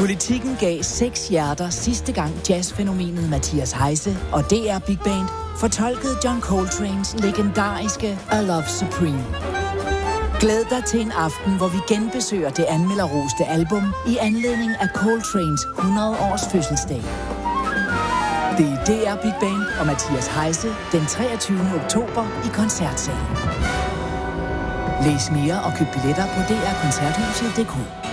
Politikken gav 6 hjerter sidste gang jazzfænomenet Mathias Heise og DR Big Band fortolkede John Coltranes legendariske A Love Supreme. Glæd dig til en aften, hvor vi genbesøger det anmelderroste album i anledning af Coltranes 100-års fødselsdag. Det er DR Big Band og Mathias Heise den 23. oktober i Koncertsalen. Læs mere og køb billetter på drkoncerthuset.dk.